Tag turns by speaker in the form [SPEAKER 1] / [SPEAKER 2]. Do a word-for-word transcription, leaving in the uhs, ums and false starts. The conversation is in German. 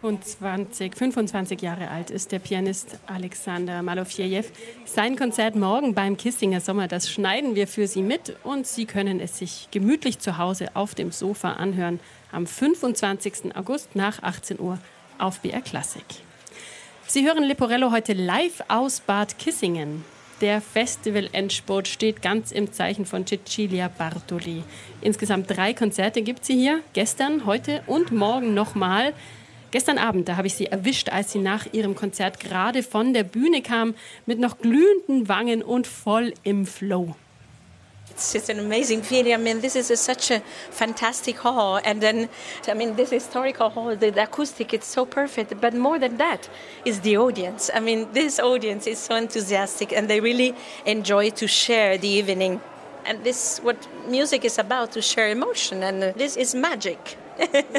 [SPEAKER 1] fünfundzwanzig, fünfundzwanzig Jahre alt ist der Pianist Alexander Malofejew. Sein Konzert morgen beim Kissinger Sommer, das schneiden wir für Sie mit und Sie können es sich gemütlich zu Hause auf dem Sofa anhören am fünfundzwanzigsten August nach achtzehn Uhr auf B R Klassik. Sie hören Leporello heute live aus Bad Kissingen. Der Festival-Endspurt steht ganz im Zeichen von Cecilia Bartoli. Insgesamt drei Konzerte gibt sie hier, gestern, heute und morgen nochmal. Gestern Abend, da habe ich sie erwischt, als sie nach ihrem Konzert gerade von der Bühne kam, mit noch glühenden Wangen und voll im Flow.
[SPEAKER 2] It's just an amazing feeling. I mean, this is a, such a fantastic hall. And then, I mean, this historical hall, the, the acoustic, it's so perfect. But more than that is the audience. I mean, this audience is so enthusiastic and they really enjoy to share the evening. And this is what music is about, to share emotion. And uh, this is magic.